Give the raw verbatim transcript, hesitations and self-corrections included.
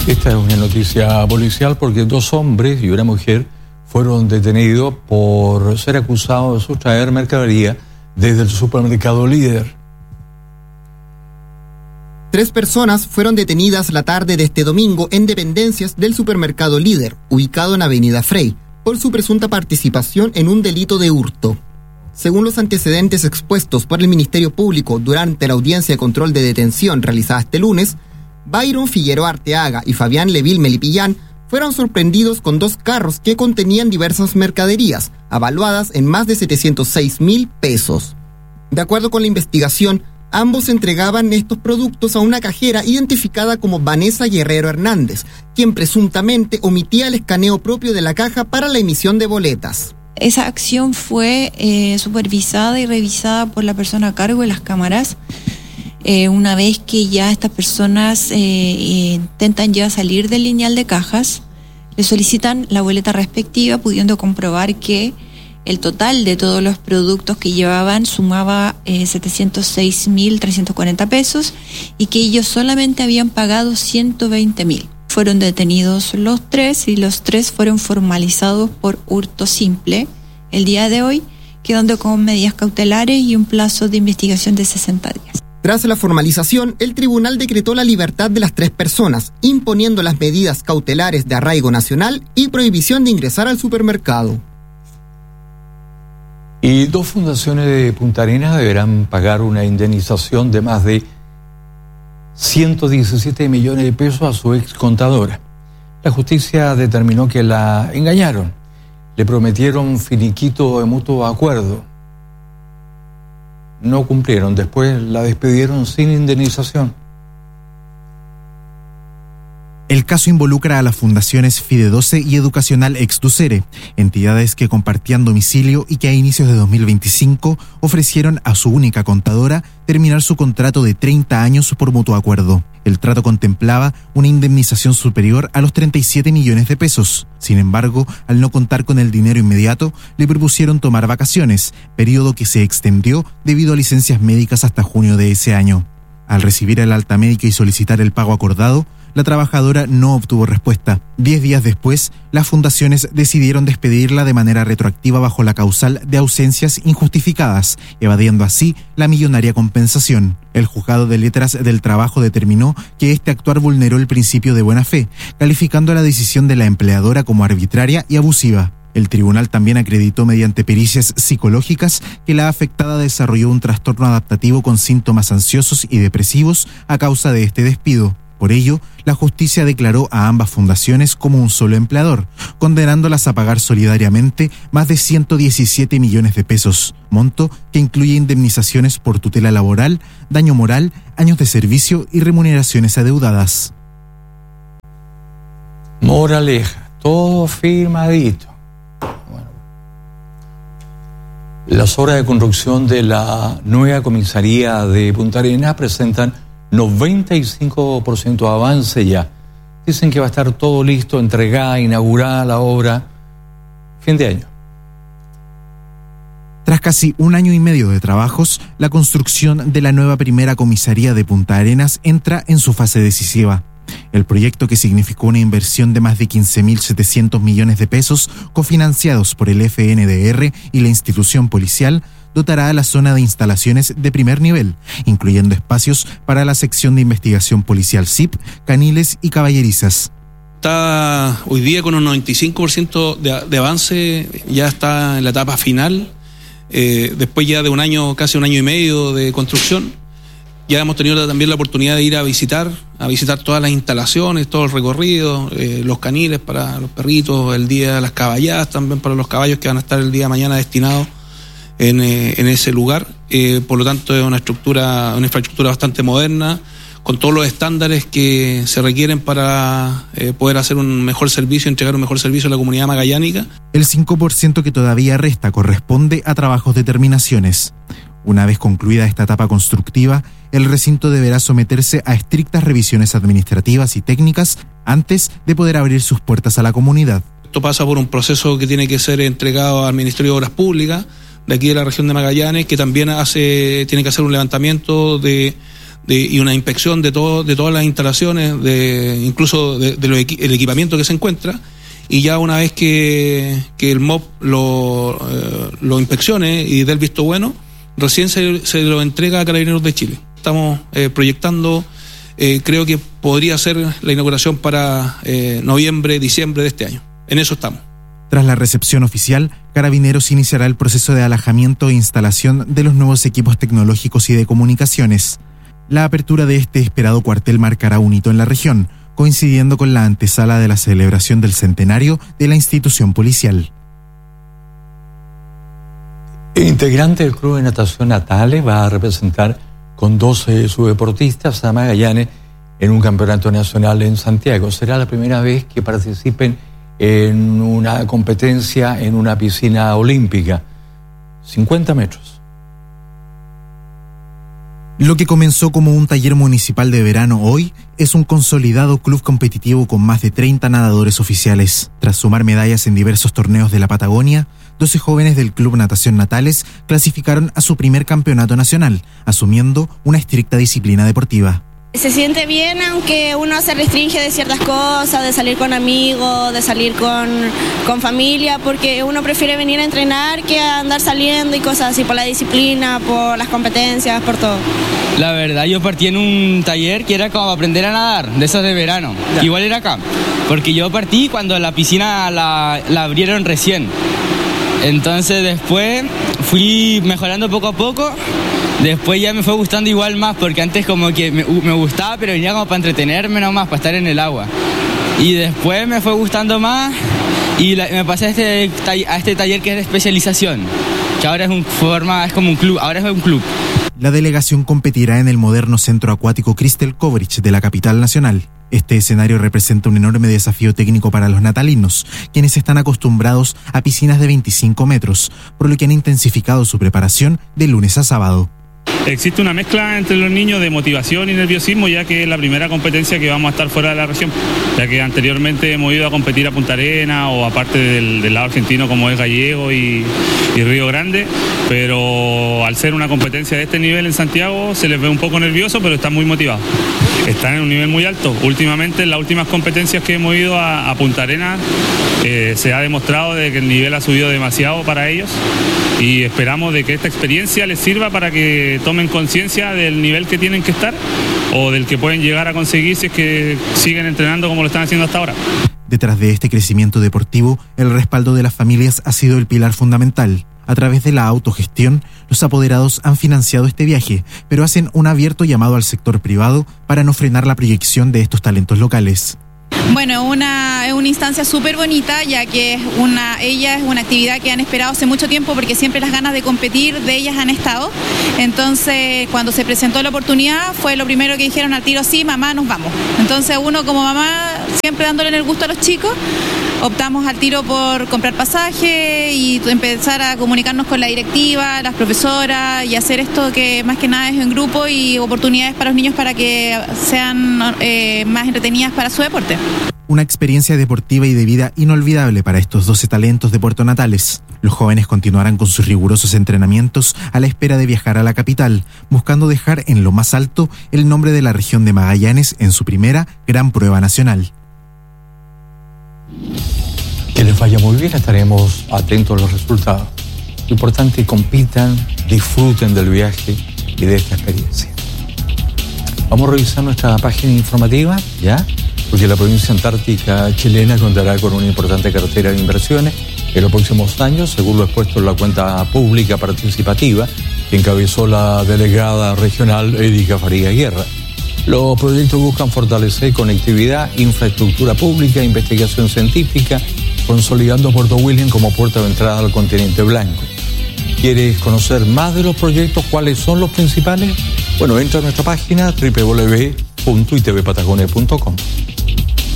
Esta es una noticia policial porque dos hombres y una mujer fueron detenidos por ser acusados de sustraer mercadería desde el supermercado Líder. Tres personas fueron detenidas la tarde de este domingo en dependencias del supermercado Líder, ubicado en Avenida Frey, por su presunta participación en un delito de hurto. Según los antecedentes expuestos por el Ministerio Público durante la audiencia de control de detención realizada este lunes, Byron Figueroa Arteaga y Fabián Leville Melipillán fueron sorprendidos con dos carros que contenían diversas mercaderías, avaluadas en más de setecientos seis mil pesos. De acuerdo con la investigación, ambos entregaban estos productos a una cajera identificada como Vanessa Guerrero Hernández, quien presuntamente omitía el escaneo propio de la caja para la emisión de boletas. Esa acción fue eh, supervisada y revisada por la persona a cargo de las cámaras. Eh, una vez que ya estas personas eh, eh, intentan ya salir del lineal de cajas, le solicitan la boleta respectiva, pudiendo comprobar que el total de todos los productos que llevaban sumaba eh, setecientos seis mil trescientos cuarenta pesos y que ellos solamente habían pagado ciento veinte mil. Fueron detenidos los tres y los tres fueron formalizados por hurto simple el día de hoy, quedando con medidas cautelares y un plazo de investigación de sesenta días. Tras la formalización, el tribunal decretó la libertad de las tres personas, imponiendo las medidas cautelares de arraigo nacional y prohibición de ingresar al supermercado. Y dos fundaciones de Punta Arenas deberán pagar una indemnización de más de ciento diecisiete millones de pesos a su ex contadora. La justicia determinó que la engañaron. Le prometieron finiquito de mutuo acuerdo. No cumplieron, después la despidieron sin indemnización. El caso involucra a las fundaciones Fide doce y Educacional Exducere, entidades que compartían domicilio y que a inicios de dos mil veinticinco ofrecieron a su única contadora terminar su contrato de treinta años por mutuo acuerdo. El trato contemplaba una indemnización superior a los treinta y siete millones de pesos. Sin embargo, al no contar con el dinero inmediato, le propusieron tomar vacaciones, periodo que se extendió debido a licencias médicas hasta junio de ese año. Al recibir el alta médica y solicitar el pago acordado, la trabajadora no obtuvo respuesta. Diez días después, las fundaciones decidieron despedirla de manera retroactiva bajo la causal de ausencias injustificadas, evadiendo así la millonaria compensación. El juzgado de letras del trabajo determinó que este actuar vulneró el principio de buena fe, calificando la decisión de la empleadora como arbitraria y abusiva. El tribunal también acreditó mediante pericias psicológicas que la afectada desarrolló un trastorno adaptativo con síntomas ansiosos y depresivos a causa de este despido. Por ello, la justicia declaró a ambas fundaciones como un solo empleador, condenándolas a pagar solidariamente más de ciento diecisiete millones de pesos, monto que incluye indemnizaciones por tutela laboral, daño moral, años de servicio y remuneraciones adeudadas. Moraleja, todo firmadito. Bueno. Las obras de construcción de la nueva comisaría de Punta Arenas presentan noventa y cinco por ciento de avance ya. Dicen que va a estar todo listo, entregada, inaugurada la obra fin de año. Tras casi un año y medio de trabajos, la construcción de la nueva primera comisaría de Punta Arenas entra en su fase decisiva. El proyecto, que significó una inversión de más de quince mil setecientos millones de pesos, cofinanciados por el F N D R y la institución policial, dotará a la zona de instalaciones de primer nivel, incluyendo espacios para la sección de investigación policial S I P, caniles y caballerizas. Está hoy día con un noventa y cinco por ciento de, de avance, ya está en la etapa final, eh, después ya de un año, casi un año y medio de construcción. Ya hemos tenido también la oportunidad de ir a visitar, a visitar todas las instalaciones, todo el recorrido, eh, los caniles para los perritos, el día las caballadas también para los caballos que van a estar el día de mañana destinados en, eh, en ese lugar. Eh, por lo tanto, es una estructura, una infraestructura bastante moderna, con todos los estándares que se requieren para eh, poder hacer un mejor servicio, entregar un mejor servicio a la comunidad magallánica. El cinco por ciento que todavía resta corresponde a trabajos de terminaciones. Una vez concluida esta etapa constructiva, el recinto deberá someterse a estrictas revisiones administrativas y técnicas antes de poder abrir sus puertas a la comunidad. Esto pasa por un proceso que tiene que ser entregado al Ministerio de Obras Públicas de aquí de la región de Magallanes, que también hace tiene que hacer un levantamiento de, de, y una inspección de todo, de todas las instalaciones, de incluso de, de lo equi- el equipamiento que se encuentra, y ya una vez que, que el M O P lo, eh, lo inspeccione y dé el visto bueno, recién se, se lo entrega a Carabineros de Chile. Estamos eh, proyectando, eh, creo que podría ser la inauguración para eh, noviembre, diciembre de este año. En eso estamos. Tras la recepción oficial, Carabineros iniciará el proceso de alojamiento e instalación de los nuevos equipos tecnológicos y de comunicaciones. La apertura de este esperado cuartel marcará un hito en la región, coincidiendo con la antesala de la celebración del centenario de la institución policial. El integrante del Club de Natación Natales va a representar con doce subdeportistas a Magallanes en un campeonato nacional en Santiago. Será la primera vez que participen en una competencia en una piscina olímpica. cincuenta metros. Lo que comenzó como un taller municipal de verano hoy es un consolidado club competitivo con más de treinta nadadores oficiales. Tras sumar medallas en diversos torneos de la Patagonia, doce jóvenes del Club Natación Natales clasificaron a su primer campeonato nacional, asumiendo una estricta disciplina deportiva. Se siente bien, aunque uno se restringe de ciertas cosas, de salir con amigos, de salir con, con familia, porque uno prefiere venir a entrenar que a andar saliendo y cosas así, por la disciplina, por las competencias, por todo. La verdad, yo partí en un taller que era como aprender a nadar, de esos de verano. Ya. Igual era acá, porque yo partí cuando la piscina la, la abrieron recién. Entonces después fui mejorando poco a poco. Después ya me fue gustando igual más, porque antes como que me, me gustaba, pero venía como para entretenerme nomás, para estar en el agua. Y después me fue gustando más y la, me pasé a este, a este taller que es de especialización, que ahora es, un forma, es como un club, ahora es un club. La delegación competirá en el moderno centro acuático Crystal Coverage de la capital nacional. Este escenario representa un enorme desafío técnico para los natalinos, quienes están acostumbrados a piscinas de veinticinco metros, por lo que han intensificado su preparación de lunes a sábado. Existe una mezcla entre los niños de motivación y nerviosismo, ya que es la primera competencia que vamos a estar fuera de la región, ya que anteriormente hemos ido a competir a Punta Arenas o aparte del, del lado argentino como es Gallego y, y Río Grande, pero al ser una competencia de este nivel en Santiago se les ve un poco nervioso, pero están muy motivados. Están en un nivel muy alto. Últimamente, en las últimas competencias que hemos ido a, a Punta Arenas, eh, se ha demostrado de que el nivel ha subido demasiado para ellos y esperamos de que esta experiencia les sirva para que tomen conciencia del nivel que tienen que estar o del que pueden llegar a conseguir si es que siguen entrenando como lo están haciendo hasta ahora. Detrás de este crecimiento deportivo, el respaldo de las familias ha sido el pilar fundamental. A través de la autogestión, los apoderados han financiado este viaje, pero hacen un abierto llamado al sector privado para no frenar la proyección de estos talentos locales. Bueno, una, es una instancia súper bonita, ya que es una, ella es una actividad que han esperado hace mucho tiempo, porque siempre las ganas de competir de ellas han estado. Entonces, cuando se presentó la oportunidad, fue lo primero que dijeron al tiro: sí, mamá, nos vamos. Entonces, uno como mamá, siempre dándole el gusto a los chicos, optamos al tiro por comprar pasaje y empezar a comunicarnos con la directiva, las profesoras, y hacer esto que más que nada es en grupo y oportunidades para los niños para que sean eh, más entretenidas para su deporte. Una experiencia deportiva y de vida inolvidable para estos doce talentos de Puerto Natales. Los jóvenes continuarán con sus rigurosos entrenamientos a la espera de viajar a la capital, buscando dejar en lo más alto el nombre de la región de Magallanes en su primera gran prueba nacional. Que les vaya muy bien, estaremos atentos a los resultados. Lo importante es que compitan, disfruten del viaje y de esta experiencia. Vamos a revisar nuestra página informativa, ¿ya? Porque la provincia antártica chilena contará con una importante cartera de inversiones en los próximos años, según lo expuesto en la cuenta pública participativa que encabezó la delegada regional Erika Farías Guerra. Los proyectos buscan fortalecer conectividad, infraestructura pública, investigación científica, consolidando Puerto William como puerta de entrada al continente blanco. ¿Quieres conocer más de los proyectos? ¿Cuáles son los principales? Bueno, entra a nuestra página doble u doble u doble u punto i t v patagonia punto com.